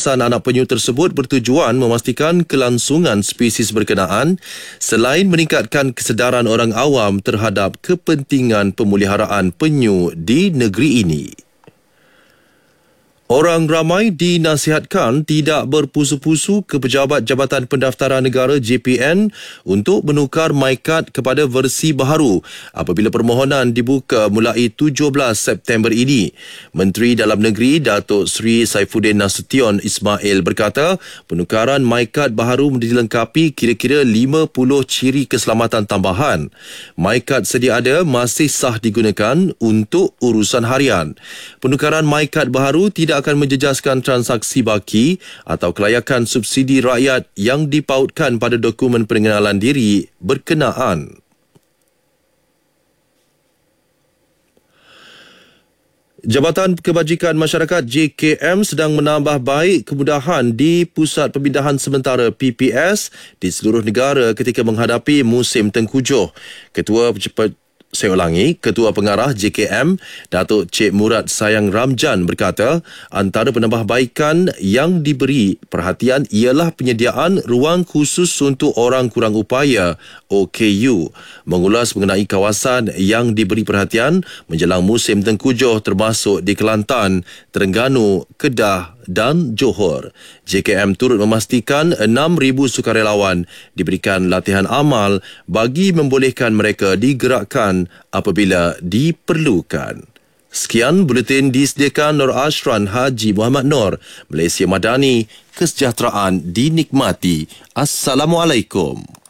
Pengurusan anak penyu tersebut bertujuan memastikan kelangsungan spesies berkenaan selain meningkatkan kesedaran orang awam terhadap kepentingan pemeliharaan penyu di negeri ini. Orang ramai dinasihatkan tidak berpusu-pusu ke Pejabat Jabatan Pendaftaran Negara JPN untuk menukar MyKad kepada versi baharu apabila permohonan dibuka mulai 17 September ini. Menteri Dalam Negeri Datuk Seri Saifuddin Nasution Ismail berkata, penukaran MyKad baharu dilengkapi kira-kira 50 ciri keselamatan tambahan. MyKad sedia ada masih sah digunakan untuk urusan harian. Penukaran MyKad baharu tidak akan menjejaskan transaksi baki atau kelayakan subsidi rakyat yang dipautkan pada dokumen pengenalan diri berkenaan. Jabatan Kebajikan Masyarakat JKM sedang menambah baik kemudahan di Pusat Pemindahan Sementara PPS di seluruh negara ketika menghadapi musim tengkujuh. Ketua Pengarah JKM, Datuk Cik Murad Sayang Ramjan berkata, antara penambahbaikan yang diberi perhatian ialah penyediaan ruang khusus untuk orang kurang upaya OKU. Mengulas mengenai kawasan yang diberi perhatian menjelang musim tengkujuh termasuk di Kelantan, Terengganu, Kedah dan Johor. JKM turut memastikan 6,000 sukarelawan diberikan latihan amal bagi membolehkan mereka digerakkan apabila diperlukan. Sekian buletin disediakan Nur Ashran Haji Muhammad Nur, Malaysia Madani, kesejahteraan dinikmati. Assalamualaikum.